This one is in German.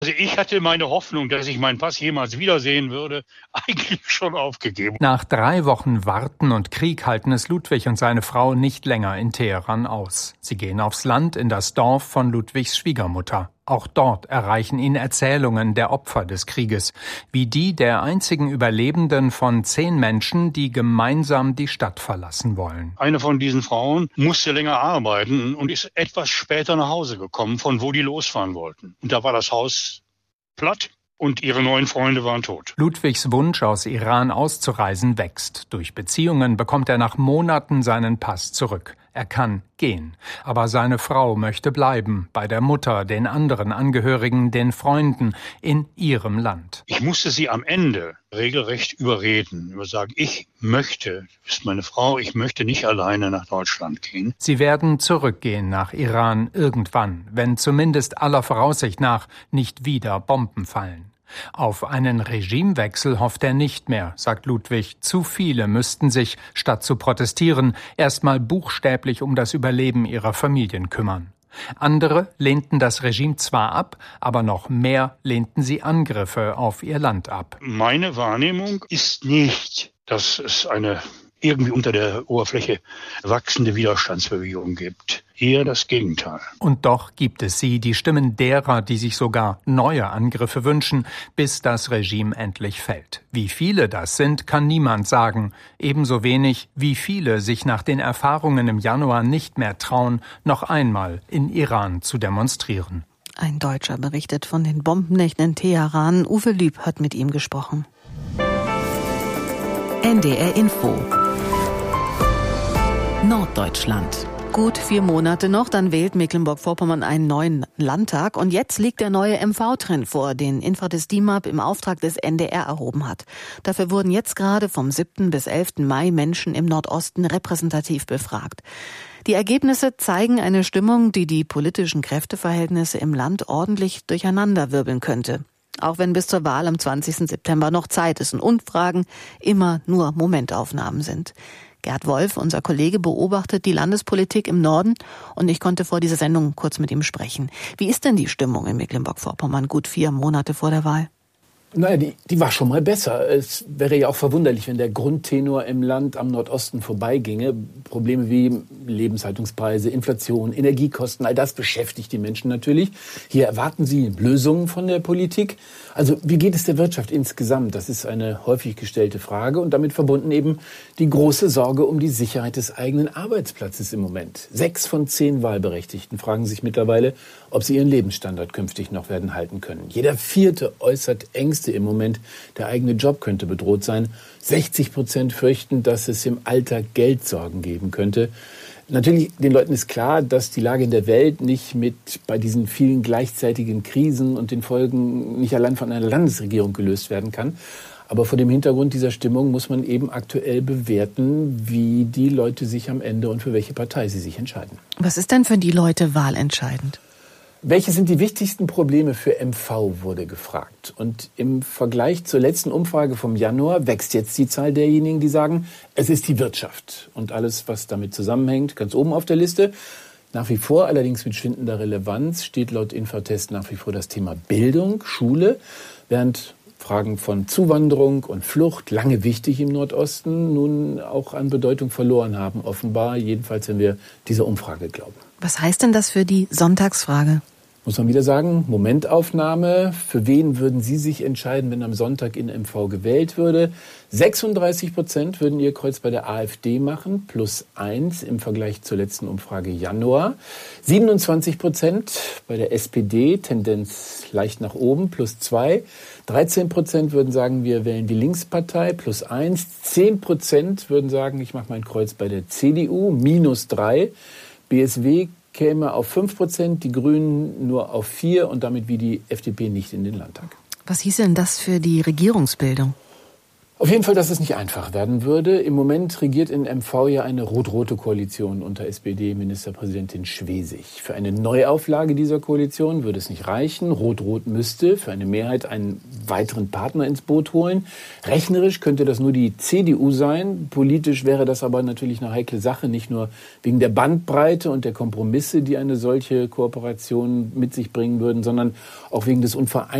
Also ich hatte meine Hoffnung, dass ich meinen Pass jemals wiedersehen würde, eigentlich schon aufgegeben. Nach 3 Wochen Warten und Krieg halten es Ludwig und seine Frau nicht länger in Teheran aus. Sie gehen aufs Land in das Dorf von Ludwigs Schwiegermutter. Auch dort erreichen ihn Erzählungen der Opfer des Krieges, wie die der einzigen Überlebenden von 10 Menschen, die gemeinsam die Stadt verlassen wollen. Eine von diesen Frauen musste länger arbeiten und ist etwas später nach Hause gekommen, von wo die losfahren wollten. Und da war das Haus platt und ihre 9 Freunde waren tot. Ludwigs Wunsch, aus Iran auszureisen, wächst. Durch Beziehungen bekommt er nach Monaten seinen Pass zurück. Er kann gehen. Aber seine Frau möchte bleiben, bei der Mutter, den anderen Angehörigen, den Freunden, in ihrem Land. Ich musste sie am Ende regelrecht überreden. Sagen, ich möchte, das ist meine Frau, ich möchte nicht alleine nach Deutschland gehen. Sie werden zurückgehen nach Iran irgendwann, wenn zumindest aller Voraussicht nach nicht wieder Bomben fallen. Auf einen Regimewechsel hofft er nicht mehr, sagt Ludwig. Zu viele müssten sich, statt zu protestieren, erstmal buchstäblich um das Überleben ihrer Familien kümmern. Andere lehnten das Regime zwar ab, aber noch mehr lehnten sie Angriffe auf ihr Land ab. Meine Wahrnehmung ist nicht, dass es eine irgendwie unter der Oberfläche wachsende Widerstandsbewegung gibt. Eher das Gegenteil. Und doch gibt es sie, die Stimmen derer, die sich sogar neue Angriffe wünschen, bis das Regime endlich fällt. Wie viele das sind, kann niemand sagen. Ebenso wenig, wie viele sich nach den Erfahrungen im Januar nicht mehr trauen, noch einmal in Iran zu demonstrieren. Ein Deutscher berichtet von den Bombennächten in Teheran. Uwe Lüb hat mit ihm gesprochen. NDR Info Norddeutschland. Gut 4 Monate noch, dann wählt Mecklenburg-Vorpommern einen neuen Landtag. Und jetzt liegt der neue MV-Trend vor, den Infradis DIMAP im Auftrag des NDR erhoben hat. Dafür wurden jetzt gerade vom 7. bis 11. Mai Menschen im Nordosten repräsentativ befragt. Die Ergebnisse zeigen eine Stimmung, die die politischen Kräfteverhältnisse im Land ordentlich durcheinanderwirbeln könnte. Auch wenn bis zur Wahl am 20. September noch Zeit ist und Umfragen immer nur Momentaufnahmen sind. Gerd Wolf, unser Kollege, beobachtet die Landespolitik im Norden und ich konnte vor dieser Sendung kurz mit ihm sprechen. Wie ist denn die Stimmung in Mecklenburg-Vorpommern gut 4 Monate vor der Wahl? Naja, die war schon mal besser. Es wäre ja auch verwunderlich, wenn der Grundtenor im Land am Nordosten vorbeiginge. Probleme wie Lebenshaltungspreise, Inflation, Energiekosten, all das beschäftigt die Menschen natürlich. Hier erwarten sie Lösungen von der Politik. Also wie geht es der Wirtschaft insgesamt? Das ist eine häufig gestellte Frage und damit verbunden eben die große Sorge um die Sicherheit des eigenen Arbeitsplatzes im Moment. 6 von 10 Wahlberechtigten fragen sich mittlerweile, ob sie ihren Lebensstandard künftig noch werden halten können. Jeder 4. äußert Ängste im Moment, der eigene Job könnte bedroht sein. 60% fürchten, dass es im Alter Geldsorgen geben könnte. Natürlich, den Leuten ist klar, dass die Lage in der Welt nicht bei diesen vielen gleichzeitigen Krisen und den Folgen nicht allein von einer Landesregierung gelöst werden kann. Aber vor dem Hintergrund dieser Stimmung muss man eben aktuell bewerten, wie die Leute sich am Ende und für welche Partei sie sich entscheiden. Was ist denn für die Leute wahlentscheidend? Welche sind die wichtigsten Probleme für MV, wurde gefragt. Und im Vergleich zur letzten Umfrage vom Januar wächst jetzt die Zahl derjenigen, die sagen, es ist die Wirtschaft und alles, was damit zusammenhängt, ganz oben auf der Liste. Nach wie vor, allerdings mit schwindender Relevanz, steht laut Infratest nach wie vor das Thema Bildung, Schule, während Fragen von Zuwanderung und Flucht, lange wichtig im Nordosten, nun auch an Bedeutung verloren haben, offenbar, jedenfalls wenn wir dieser Umfrage glauben. Was heißt denn das für die Sonntagsfrage? Muss man wieder sagen, Momentaufnahme. Für wen würden Sie sich entscheiden, wenn am Sonntag in MV gewählt würde? 36% würden ihr Kreuz bei der AfD machen, +1 im Vergleich zur letzten Umfrage Januar. 27% bei der SPD, Tendenz leicht nach oben, +2. 13% würden sagen, wir wählen die Linkspartei, +1. 10% würden sagen, ich mache mein Kreuz bei der CDU, -3. BSW käme auf 5%, die Grünen nur auf 4% und damit wie die FDP nicht in den Landtag. Was hieß denn das für die Regierungsbildung? Auf jeden Fall, dass es nicht einfach werden würde. Im Moment regiert in MV ja eine rot-rote Koalition unter SPD-Ministerpräsidentin Schwesig. Für eine Neuauflage dieser Koalition würde es nicht reichen. Rot-rot müsste für eine Mehrheit einen weiteren Partner ins Boot holen. Rechnerisch könnte das nur die CDU sein. Politisch wäre das aber natürlich eine heikle Sache, nicht nur wegen der Bandbreite und der Kompromisse, die eine solche Kooperation mit sich bringen würden, sondern auch wegen des